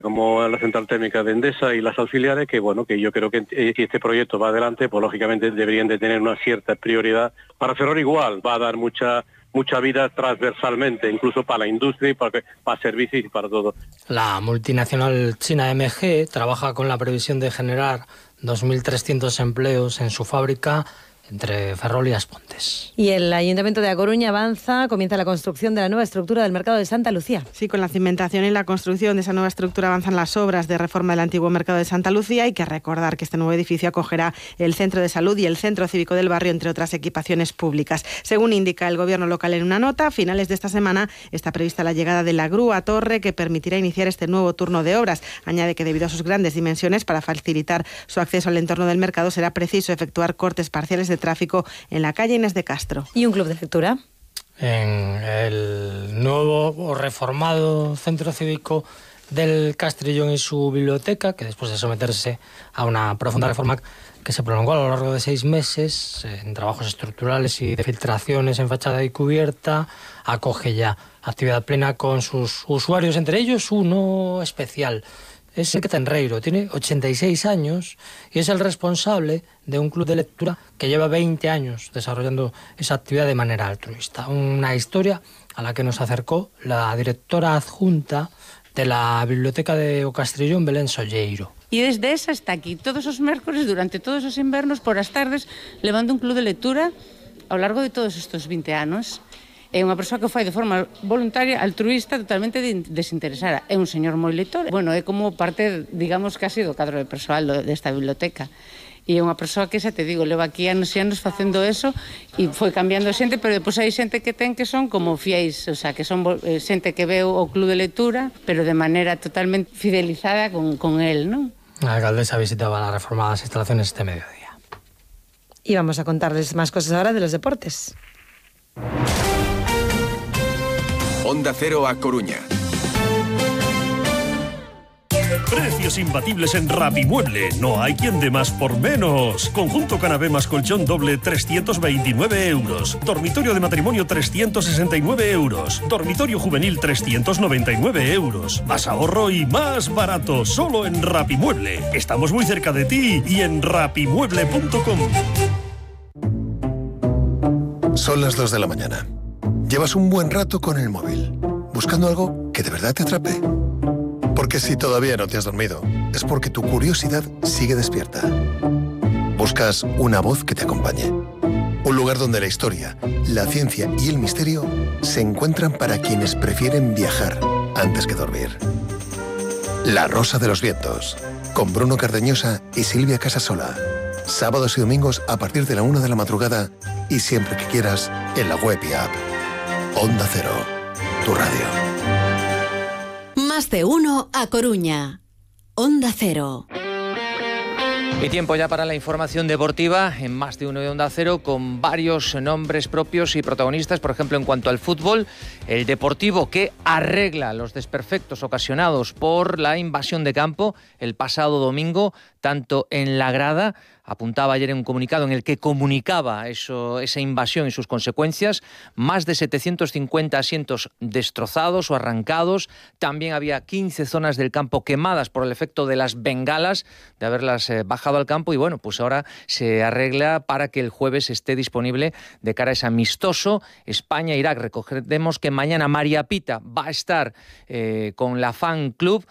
como la central térmica de Endesa y las auxiliares, que bueno, que yo creo que si este proyecto va adelante, pues lógicamente deberían de tener una cierta prioridad. Para Ferrol igual, va a dar mucha vida transversalmente, incluso para la industria, para servicios y para todo. La multinacional china MG trabaja con la previsión de generar 2.300 empleos en su fábrica entre Ferrol y As Pontes. Y el Ayuntamiento de A Coruña avanza, comienza la construcción de la nueva estructura del mercado de Santa Lucía. Sí, con la cimentación y la construcción de esa nueva estructura avanzan las obras de reforma del antiguo mercado de Santa Lucía. Hay que recordar que este nuevo edificio acogerá el centro de salud y el centro cívico del barrio, entre otras equipaciones públicas. Según indica el gobierno local en una nota, a finales de esta semana está prevista la llegada de la grúa torre que permitirá iniciar este nuevo turno de obras. Añade que debido a sus grandes dimensiones, para facilitar su acceso al entorno del mercado será preciso efectuar cortes parciales de tráfico en la calle Inés de Castro. ¿Y un club de lectura? En el nuevo o reformado centro cívico del Castrillón y su biblioteca, que después de someterse a una profunda reforma que se prolongó a lo largo de 6 meses, en trabajos estructurales y de filtraciones en fachada y cubierta, acoge ya actividad plena con sus usuarios, entre ellos uno especial. Es el que Tenreiro, tiene 86 años y es el responsable de un club de lectura que lleva 20 años desarrollando esa actividad de manera altruista. Una historia a la que nos acercó la directora adjunta de la Biblioteca de O Castrillón, Belén Solleiro. E desde esa está aquí todos os mércores durante todos os invernos por as tardes levando un club de lectura ao largo de todos estes 20 anos. É unha persoa que fai de forma voluntaria, altruista, totalmente desinteresada. É un señor moi lector. Bueno, é como parte, digamos, casi do cadro de persoal desta biblioteca. E é unha persoa que, xa te digo, leva aquí anos e anos facendo eso e foi cambiando xente, pero depois hai xente que ten que son como fiéis, o sea, que son xente que veo o club de lectura, pero de maneira totalmente fidelizada con él, non? La alcaldesa visitaba las reformadas instalaciones este mediodía. Y vamos a contarles más cosas ahora de los deportes. Onda Cero A Coruña. Precios imbatibles en Rapimueble. No hay quien dé más por menos. Conjunto canapé más colchón doble 329 euros. Dormitorio de matrimonio 369 euros. Dormitorio juvenil 399 euros. Más ahorro y más barato. Solo en Rapimueble. Estamos muy cerca de ti y en rapimueble.com. Son las 2 de la mañana. Llevas un buen rato con el móvil, buscando algo que de verdad te atrape. Porque si todavía no te has dormido, es porque tu curiosidad sigue despierta. Buscas una voz que te acompañe. Un lugar donde la historia, la ciencia y el misterio se encuentran para quienes prefieren viajar antes que dormir. La Rosa de los Vientos, con Bruno Cardeñosa y Silvia Casasola. Sábados y domingos a partir de la 1 de la madrugada y siempre que quieras en la web y app. Onda Cero, tu radio. Más de uno A Coruña. Onda Cero. Y tiempo ya para la información deportiva en Más de uno de Onda Cero, con varios nombres propios y protagonistas. Por ejemplo, en cuanto al fútbol, el Deportivo, que arregla los desperfectos ocasionados por la invasión de campo el pasado domingo, tanto en la grada. Apuntaba ayer en un comunicado en el que comunicaba esa invasión y sus consecuencias. Más de 750 asientos destrozados o arrancados. También había 15 zonas del campo quemadas por el efecto de las bengalas, de haberlas bajado al campo. Y bueno, pues ahora se arregla para que el jueves esté disponible de cara a ese amistoso España-Irak. Recordemos que mañana María Pita va a estar con la fanzone.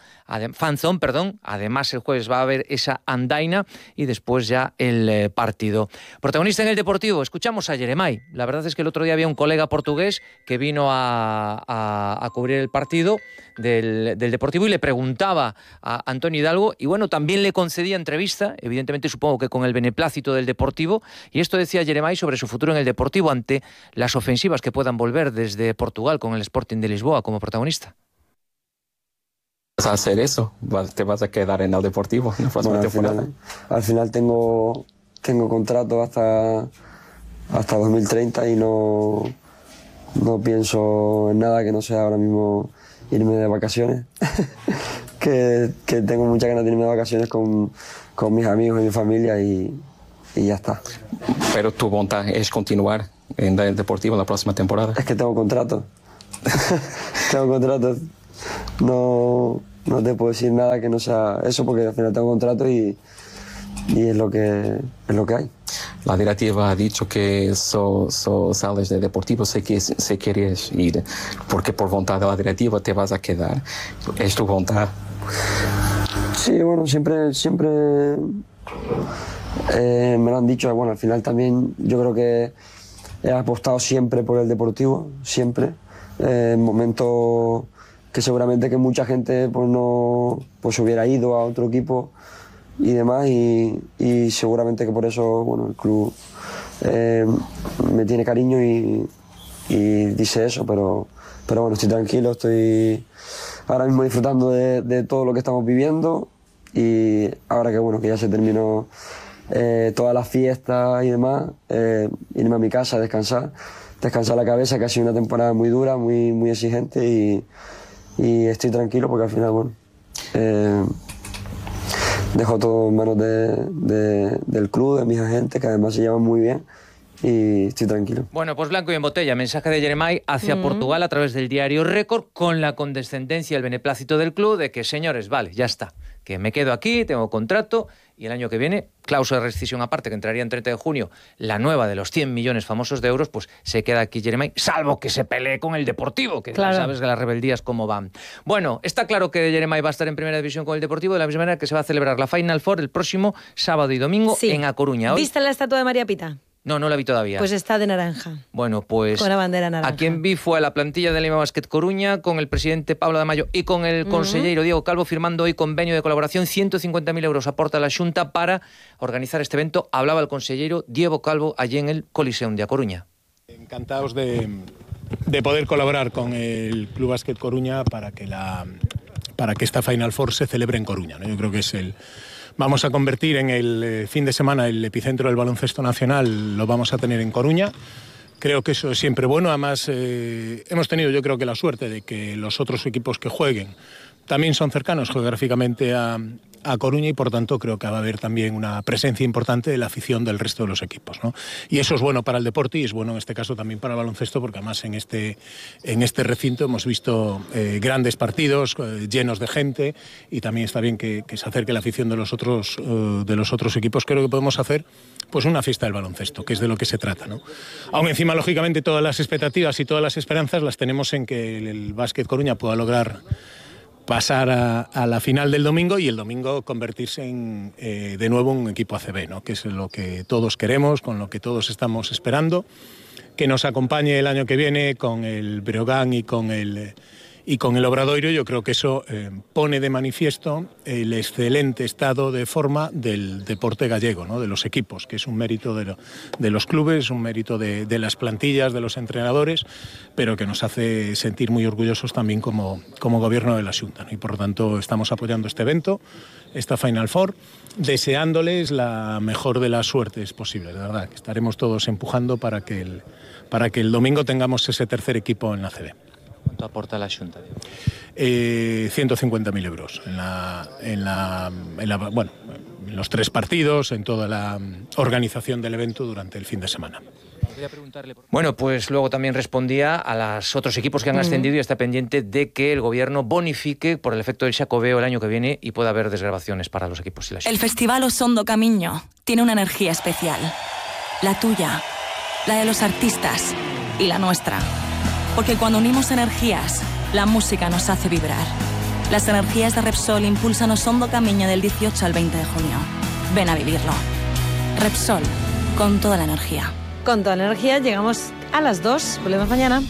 Además, el jueves va a haber esa andaina y después ya el partido. Protagonista en el Deportivo, escuchamos a Jeremai. La verdad es que el otro día había un colega portugués que vino a cubrir el partido del Deportivo y le preguntaba a Antonio Hidalgo, y bueno, también le concedía entrevista, evidentemente supongo que con el beneplácito del Deportivo, y esto decía Jeremai sobre su futuro en el Deportivo ante las ofensivas que puedan volver desde Portugal con el Sporting de Lisboa como protagonista. ¿Vas a hacer eso? ¿Te vas a quedar en el Deportivo en la próxima temporada? Al final tengo contrato hasta 2030 y no pienso en nada que no sea ahora mismo irme de vacaciones. que tengo muchas ganas de irme de vacaciones con mis amigos y mi familia y ya está. Pero tu voluntad es continuar en el Deportivo la próxima temporada. Es que tengo contrato. Tengo contrato. No no te puedo decir nada que no sea eso, porque al final tengo contrato y es lo que hay. La directiva ha dicho que sales de Deportivo si quieres ir, porque por voluntad de la directiva te vas a quedar. ¿Es tu voluntad? Sí, bueno, siempre me lo han dicho. Bueno, al final también yo creo que he apostado siempre por el Deportivo, siempre. En momentos que seguramente que mucha gente pues hubiera ido a otro equipo y demás, y seguramente que por eso, bueno, el club me tiene cariño y dice eso, pero bueno, estoy tranquilo, estoy ahora mismo disfrutando de todo lo que estamos viviendo, y ahora que bueno, que ya se terminó todas las fiestas y demás, irme a mi casa a descansar la cabeza, que ha sido una temporada muy dura, muy exigente, y estoy tranquilo porque al final, bueno, dejo todo en manos del club, de mis agentes, que además se llevan muy bien, y estoy tranquilo. Bueno, pues blanco y en botella. Mensaje de Jeremai hacia Portugal a través del diario Récord, con la condescendencia y el beneplácito del club de que, señores, vale, ya está, que me quedo aquí, tengo contrato, y el año que viene, cláusula de rescisión aparte, que entraría en 30 de junio, la nueva de los 100 millones famosos de euros, pues se queda aquí Jeremai, salvo que se pelee con el Deportivo, que claro, sabes que las rebeldías cómo van. Bueno, está claro que Jeremai va a estar en primera división con el Deportivo, de la misma manera que se va a celebrar la Final Four el próximo sábado y domingo en A Coruña. ¿Viste la estatua de María Pita? No la vi todavía. Pues está de naranja. Bueno, pues con la bandera naranja. A quien vi fue a la plantilla de Lima Basket Coruña, con el presidente Pablo de Mayo y con el consellero Diego Calvo, firmando hoy convenio de colaboración. 150.000 euros aporta la Xunta para organizar este evento. Hablaba el consellero Diego Calvo allí en el Coliseum de A Coruña. Encantados de poder colaborar con el Club Basket Coruña para que esta Final Four se celebre en Coruña, ¿no? Yo creo que vamos a convertir en el fin de semana el epicentro del baloncesto nacional, lo vamos a tener en Coruña. Creo que eso es siempre bueno. Además, hemos tenido, yo creo que la suerte de que los otros equipos que jueguen también son cercanos geográficamente a Coruña, y por tanto creo que va a haber también una presencia importante de la afición del resto de los equipos, ¿no? Y eso es bueno para el deporte, y es bueno en este caso también para el baloncesto, porque además en este recinto hemos visto grandes partidos llenos de gente, y también está bien que se acerque la afición de los otros equipos. Creo que podemos hacer pues una fiesta del baloncesto, que es de lo que se trata, ¿no? Aún encima, lógicamente, todas las expectativas y todas las esperanzas las tenemos en que el Básquet Coruña pueda lograr pasar a la final del domingo, y el domingo convertirse de nuevo en un equipo ACB, ¿no? Que es lo que todos queremos, con lo que todos estamos esperando, que nos acompañe el año que viene con el Breogán y con el Obradoiro. Yo creo que eso pone de manifiesto el excelente estado de forma del deporte gallego, ¿no? De los equipos, que es un mérito de los clubes, un mérito de las plantillas, de los entrenadores, pero que nos hace sentir muy orgullosos también como gobierno de la Xunta, ¿no? Y por lo tanto estamos apoyando este evento, esta Final Four, deseándoles la mejor de las suertes posibles, de verdad, que estaremos todos empujando para que el domingo tengamos ese tercer equipo en la ACB. ¿Cuánto aporta la Xunta? 150.000 euros en los 3 partidos, en toda la organización del evento durante el fin de semana. Bueno, pues luego también respondía a los otros equipos que han ascendido, y está pendiente de que el gobierno bonifique por el efecto del Xacobeo el año que viene, y pueda haber desgravaciones para los equipos y la Xunta. El Festival Osondo Camiño tiene una energía especial. La tuya, la de los artistas y la nuestra. Porque cuando unimos energías, la música nos hace vibrar. Las energías de Repsol impulsan Osondo Camiño del 18 al 20 de junio. Ven a vivirlo. Repsol, con toda la energía. Con toda la energía llegamos a las 2. Volvemos mañana.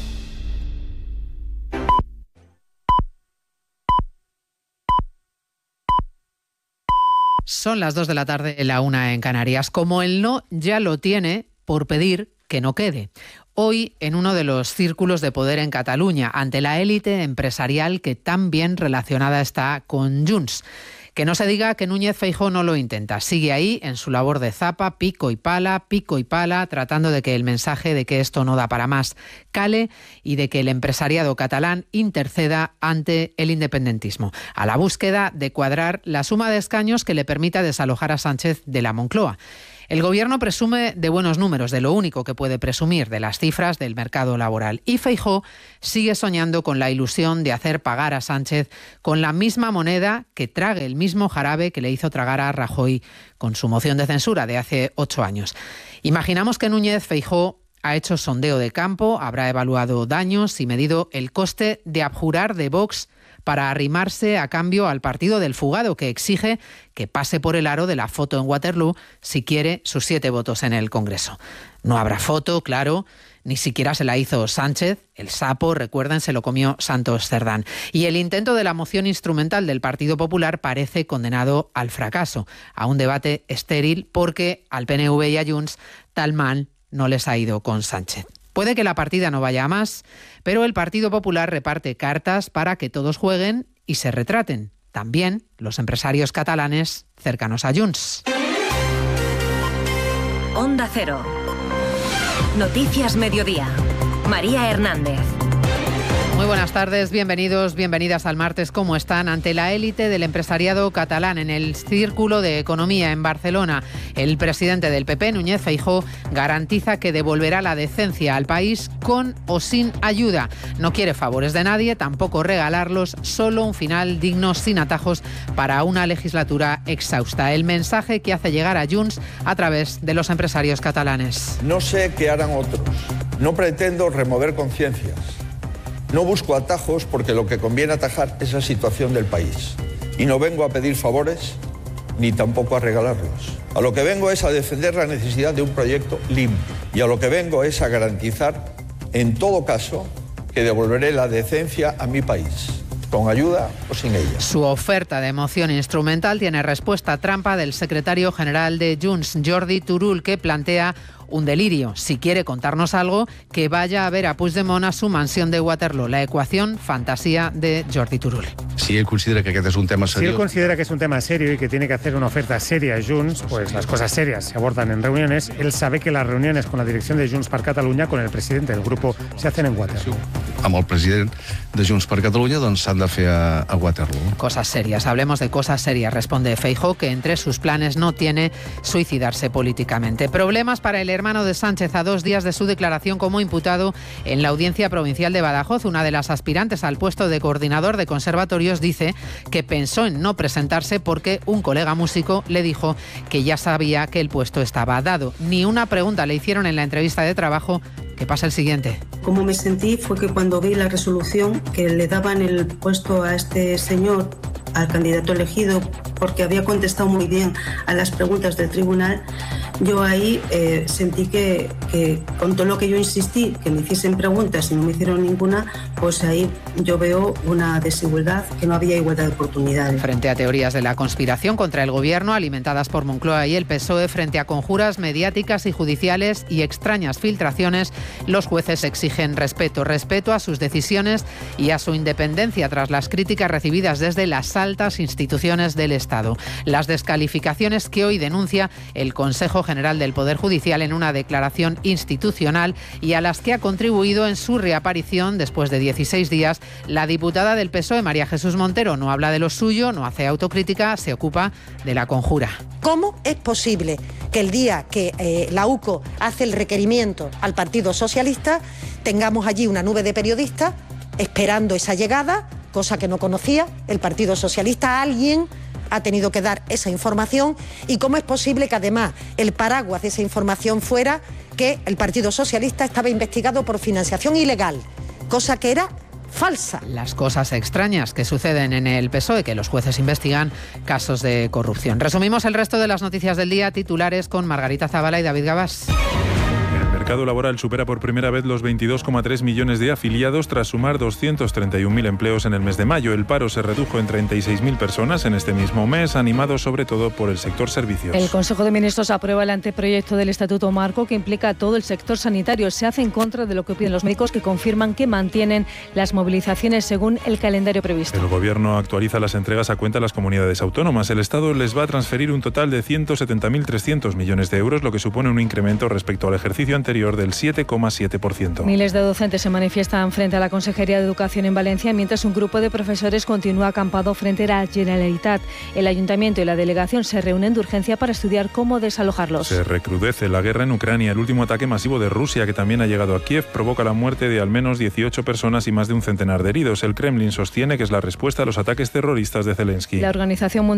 Son las 2 de la tarde, la 1 en Canarias. Como el no ya lo tiene por pedir que no quede. Hoy, en uno de los círculos de poder en Cataluña, ante la élite empresarial que tan bien relacionada está con Junts. Que no se diga que Núñez Feijóo no lo intenta. Sigue ahí en su labor de zapa, pico y pala, tratando de que el mensaje de que esto no da para más cale, y de que el empresariado catalán interceda ante el independentismo, a la búsqueda de cuadrar la suma de escaños que le permita desalojar a Sánchez de la Moncloa. El Gobierno presume de buenos números, de lo único que puede presumir, de las cifras del mercado laboral. Y Feijóo sigue soñando con la ilusión de hacer pagar a Sánchez con la misma moneda que trague el mismo jarabe que le hizo tragar a Rajoy con su moción de censura de hace 8 años. Imaginamos que Núñez Feijóo ha hecho sondeo de campo, habrá evaluado daños y medido el coste de abjurar de Vox para arrimarse a cambio al partido del fugado, que exige que pase por el aro de la foto en Waterloo si quiere sus 7 votos en el Congreso. No habrá foto, claro, ni siquiera se la hizo Sánchez. El sapo, recuerden, se lo comió Santos Cerdán. Y el intento de la moción instrumental del Partido Popular parece condenado al fracaso, a un debate estéril, porque al PNV y a Junts tal mal no les ha ido con Sánchez. Puede que la partida no vaya a más, pero el Partido Popular reparte cartas para que todos jueguen y se retraten. También los empresarios catalanes cercanos a Junts. Onda Cero. Noticias Mediodía. María Hernández. Muy buenas tardes, bienvenidos, bienvenidas al martes. ¿Cómo están? Ante la élite del empresariado catalán en el Círculo de Economía en Barcelona, el presidente del PP, Núñez Feijóo, garantiza que devolverá la decencia al país con o sin ayuda. No quiere favores de nadie, tampoco regalarlos, solo un final digno, sin atajos, para una legislatura exhausta. El mensaje que hace llegar a Junts a través de los empresarios catalanes. No sé qué harán otros. No pretendo remover conciencias. No busco atajos porque lo que conviene atajar es la situación del país. Y no vengo a pedir favores ni tampoco a regalarlos. A lo que vengo es a defender la necesidad de un proyecto limpio. Y a lo que vengo es a garantizar, en todo caso, que devolveré la decencia a mi país, con ayuda o sin ella. Su oferta de moción instrumental tiene respuesta trampa del secretario general de Junts, Jordi Turull, que plantea un delirio. Si quiere contarnos algo, que vaya a ver a Puigdemont a su mansión de Waterloo. La ecuación fantasía de Jordi Turull. Si él considera que es un tema serio... Si él considera que es un tema serio y que tiene que hacer una oferta seria a Junts, pues las cosas serias se abordan en reuniones. Él sabe que las reuniones con la dirección de Junts per Catalunya, con el presidente del grupo, se hacen en Waterloo. Amb el president de Junts per Catalunya, doncs s'han de fer a Waterloo. Cosas serias, hablemos de cosas serias, responde Feijóo, que entre sus planes no tiene suicidarse políticamente. Problemas para el hermano de Sánchez a 2 días de su declaración como imputado en la Audiencia Provincial de Badajoz. Una de las aspirantes al puesto de coordinador de conservatorios dice que pensó en no presentarse porque un colega músico le dijo que ya sabía que el puesto estaba dado. Ni una pregunta le hicieron en la entrevista de trabajo. Que pasa el siguiente. Como me sentí fue que cuando vi la resolución que le daban el puesto a este señor, al candidato elegido, porque había contestado muy bien a las preguntas del tribunal, yo ahí sentí que con todo lo que yo insistí, que me hiciesen preguntas y no me hicieron ninguna, pues ahí yo veo una desigualdad, que no había igualdad de oportunidades. Frente a teorías de la conspiración contra el gobierno, alimentadas por Moncloa y el PSOE, frente a conjuras mediáticas y judiciales y extrañas filtraciones, los jueces exigen respeto a sus decisiones y a su independencia tras las críticas recibidas desde las altas instituciones del Estado. Las descalificaciones que hoy denuncia el Consejo General del Poder Judicial en una declaración institucional y a las que ha contribuido en su reaparición después de 16 días la diputada del PSOE, María Jesús Montero. No habla de lo suyo, no hace autocrítica, se ocupa de la conjura. ¿Cómo es posible que el día que la UCO hace el requerimiento al Partido Socialista tengamos allí una nube de periodistas esperando esa llegada, cosa que no conocía el Partido Socialista? Alguien ha tenido que dar esa información. ¿Y cómo es posible que además el paraguas de esa información fuera que el Partido Socialista estaba investigado por financiación ilegal, cosa que era falsa? Las cosas extrañas que suceden en el PSOE, que los jueces investigan casos de corrupción. Resumimos el resto de las noticias del día, titulares con Margarita Zavala y David Gabás. El mercado laboral supera por primera vez los 22,3 millones de afiliados tras sumar 231.000 empleos en el mes de mayo. El paro se redujo en 36.000 personas en este mismo mes, animado sobre todo por el sector servicios. El Consejo de Ministros aprueba el anteproyecto del Estatuto Marco que implica a todo el sector sanitario. Se hace en contra de lo que piden los médicos, que confirman que mantienen las movilizaciones según el calendario previsto. El Gobierno actualiza las entregas a cuenta a las comunidades autónomas. El Estado les va a transferir un total de 170.300 millones de euros, lo que supone un incremento respecto al ejercicio anterior inferior del 7,7%. Miles de docentes se manifiestan frente a la Consejería de Educación en Valencia, mientras un grupo de profesores continúa acampado frente a la Generalitat. El Ayuntamiento y la delegación se reúnen de urgencia para estudiar cómo desalojarlos. Se recrudece la guerra en Ucrania. El último ataque masivo de Rusia, que también ha llegado a Kiev, provoca la muerte de al menos 18 personas y más de un centenar de heridos. El Kremlin sostiene que es la respuesta a los ataques terroristas de Zelensky. La Organización Mundial